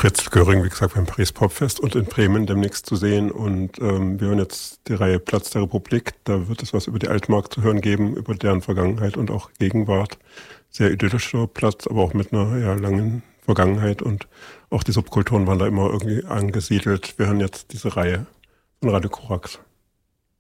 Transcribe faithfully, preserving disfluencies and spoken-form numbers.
Fritz Göring, wie gesagt, beim Paris Popfest und in Bremen demnächst zu sehen. Und ähm, wir hören jetzt die Reihe Platz der Republik. Da wird es was über die Altmark zu hören geben, über deren Vergangenheit und auch Gegenwart. Sehr idyllischer Platz, aber auch mit einer ja, langen Vergangenheit. Und auch die Subkulturen waren da immer irgendwie angesiedelt. Wir hören jetzt diese Reihe von Radio Korax.